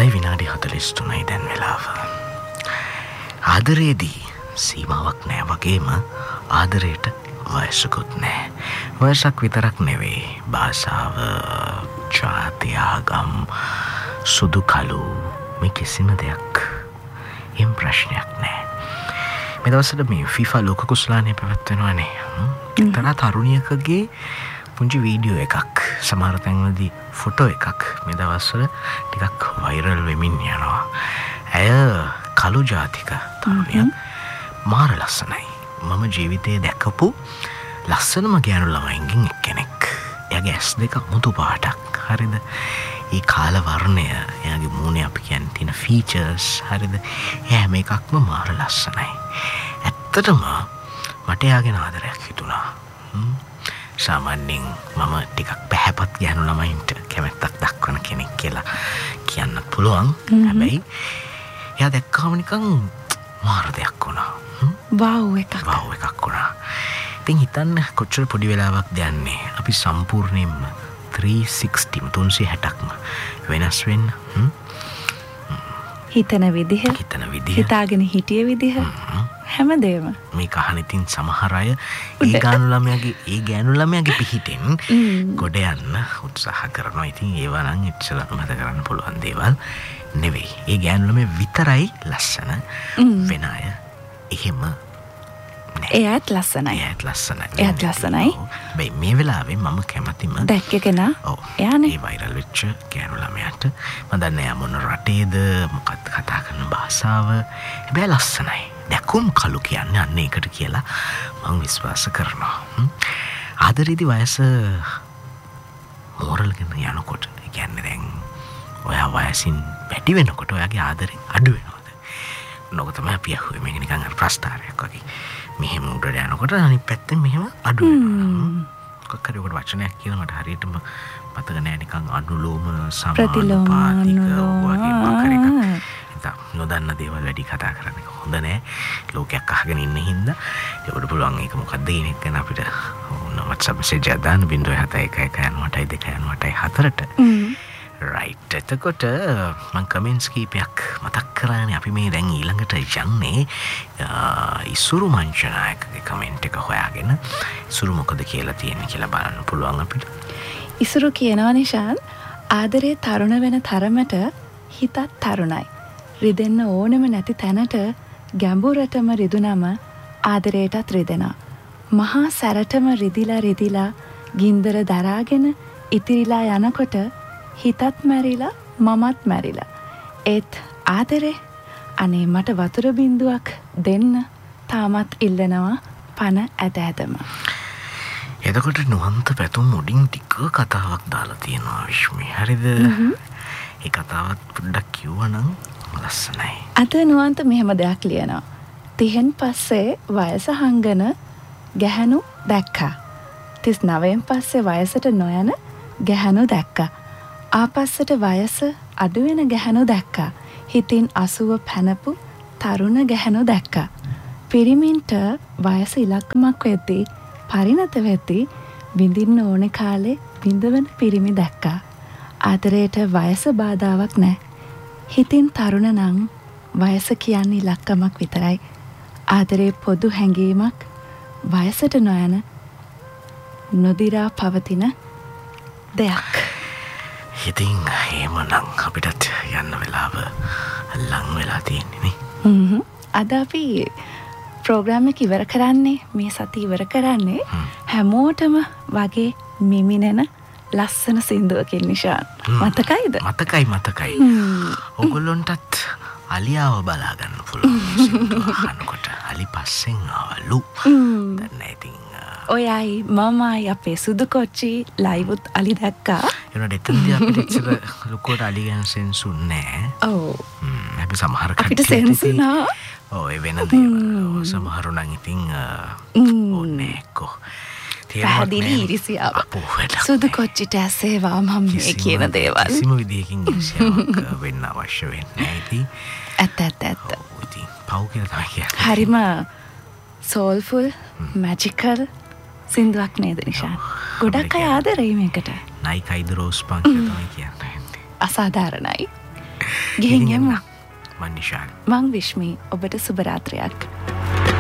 8:43 දැන් වෙලාව. ආදරයේදී සීමාවක් නෑ වගේම ආදරයට වයසකුත් නෑ. වයසක් විතරක් නෙවෙයි. භාෂාව, ජාතිය, ආගම්, සුදු කළු මේ කිසිම දෙයක් එම් ප්‍රශ්නයක් නෑ. මේ දවස්වල මේ FIFA ලෝක කුසලානේ පැවැත්වෙනවානේ. එක්තරා තරුණියකගේ පුංචි වීඩියෝ එකක්, සමහර තැන්වලදී ෆොටෝ එකක් මේ දවස්වල ටිකක් වෛරල් වෙමින් යනවා. ඇය කළු ජාතික තරුණියක්, මාර ලස්සනයි. මම ජීවිතයේ දැකපු ලස්සනම ගෑනු ළමයින්ගෙන් එක්කෙනෙක්. එයාගේ ඇස් දෙක මුතු පාටක්. හරිද? ඒ කාල වර්ණය, එයාගේ මූණේ අපි කියන්නේ තියෙන ෆීචර්ස්, හරිද? එයා හැම එකක්ම මාර ලස්සනයි. ඇත්තටම මට එයාගෙන ආදරයක් හිතුණා. සාමාන්‍යයෙන් මම ටිකක් පැහැපත් ගෑනු ළමයින්ට කැමැත්තක් දක්වන කෙනෙක් කියලා කියන්නත් පුළුවන්. හැබැයි එයා දැක්කම නිකන් මාර දෙයක් වුණා. වව් එකක් වුණා. ඉතින් හිතන්න කොච්චර පොඩි වෙලාවක් දැන්නේ අපි සම්පූර්ණයෙන්ම 360ක්ම වෙනස් වෙන්න. හිතන විදිහ, හිතාගෙන හිටිය විදිහ, හැමදේම. මේ කහනිතින් සමහර අය ඒ ගෑනු ළමයාගේ පිහිටෙන් ගොඩ යන්න උත්සාහ කරනවා. ඉතින් ඒවා නම් ඉච්චලා මත කරන්න පුළුවන් දේවල් නෙවෙයි. ඒ ගෑනු ළමයා විතරයි ලස්සන. වෙන අය එහෙම නෑ. එයාත් ලස්සනයි. බයි මේ වෙලාවේ මම කැමතිම දැක්ක කෙනා එයානේ. ඒ වෛරල් වෙච්ච ගෑනු ළමයාට මම දන්නේ එයා මොන රටේද, මොකක්ද කතා කරන භාෂාව. හැබැයි ලස්සනයි. දැකුම් කළු කියන්නේ අන්න ඒකට කියලා මම විශ්වාස කරනවා. ආදරේදී වයස මෝරල්ගෙන යනකොට, ඒ කියන්නේ දැන් ඔයා වයසින් වැඩි වෙනකොට ඔයාගේ ආදරේ අඩු වෙනවද? නොක තමයි අපි අහුවේ. මේක නිකන් අර ප්‍රස්තාරයක් වගේ. මෙහෙම උඩට යනකොට අනිත් පැත්තෙන් මෙහෙම අඩු වෙනවා. මොකක් හරි උකට වචනයක් කියලා මට හරියටම මතක නෑ. නිකන් අනුලෝම සමානුපාතික වගේ මොකක් හරි එකක්. නොදන්න දේවල් වැඩි කතා කරන්න හොඳ නෑ. ලෝකයක් අහගෙන ඉන්න හින්දා ඒකට පුළුවන් ඒක මොකක්ද කියන එක ගැන අපිට WhatsApp message එකක් දාන්න 0711994 right. එතකොට මම කමෙන්ට්ස් කීපයක් මතක් කරානේ. අපි මේ දැන් ඊළඟට යන්නේ ඉසුරු මංචනායකගේ කමෙන්ට් එක හොයාගෙන. ඉසුරු මොකද කියලා තියෙන්නේ කියලා බලන්න පුළුවන් අපිට. ඉසුරු කියනවා නිශාන්, ආදරේ තරුණ වෙන තරමට හිතත් තරුණයි. රිදෙන්න ඕනෙම නැති තැනට ගැඹුරටම රිදුනම ආදරයටත් රිදෙනවා. මහා සැරටම රිදිලා ගින්දර දරාගෙන ඉතිරිලා යනකොට හිතත් මැරිලා මමත් මැරිලා. ඒත් ආදරේ අනේ මට වතුර බින්දුවක් දෙන්න තාමත් ඉල්ලනවා පන ඇදම. එතකොට නුවන්ත පැතුම් උඩින් ටික කතාවක් දාලා තියෙනවා විශ්මි. හරිද? ඒ කතාවත් පොඩ්ඩක් කිව්වනම් ලස්සනයි. අද නුවන්ත මෙහෙම දෙයක් ලියනවා. 30න් පස්සේ වයස හංගන ගැහැණු දැක්කා. 39න් පස්සේ වයසට නොයන ගැහැණු දැක්කා. ආපස්සට වයස අඩු වෙන ගැහැණු දැක්කා. හිතින් 80 පැනපු තරුණ ගැහැණු දැක්කා. පිරිමින්ට වයස ඉලක්කමක් වෙද්දී පරිණත වෙද්දී විඳින්න ඕනේ කාලේ විඳවන පිරිමි දැක්කා. ආදරයට වයස බාධාවක් නැහැ. හිතින් තරුණ නම් වයස කියන්නේ ඉලක්කමක් විතරයි. ආදරේ පොදු හැඟීමක්, වයසට නොයන නොදිරා පවතින දෙයක්. ඉතින් එහෙමනම් අපිටත් යන්න වෙලාව ලං වෙලා තියෙන්නේ නේ. අද අපි ප්‍රෝග්‍රෑම් එක ඉවර කරන්නේ, මේ සතිය ඉවර කරන්නේ හැමෝටම වගේ මිමිනෙන ලස්සන සින්දුවකින් නිශාන්. මතකයිද? මතකයි. ඔගොල්ලොන්ටත් අලියාව බලා ගන්න පුළුවන්. සින්දුව අහනකොට අලි පස්සෙන් ආවලු. දැන් ඉතින් ඔයයි මමයි අපේ සුදු කොච්චි ලයිවුත් අලි දැක්කා. ඒනට එතනදී අපිට ඉච්චර ලොකුවට අලි ගැන සෙන්සුන් නෑ. ඔව්. අපි සමහර අපිට සෙන්සුනා. ඔය වෙන දේවල්. සමහරු නම් ඉතින් ඕනේ කො. පැහැදිලි ඉරිසියාව. සුදු කොච්චිට ඇසේවා මම මේ කියන දේවල්. කිසිම විදියකින් ඉරිසියාවක් වෙන්න අවශ්‍ය වෙන්නේ නැහැ. ඇත්ත. ඉතින් පව් කියලා තමයි කියන්නේ. හරිම soulful, magical සින්දුවක් නේද නිශාන්? ගොඩක් අය ආදරෙයි මේකට. නයිකයිද රෝස් පංක් තමයි කියන්නේ. අසාධාරණයි. ගිහින් එමු. මන් නිශාන්. මං විශ්මී ඔබට සුබරාත්‍රයක්.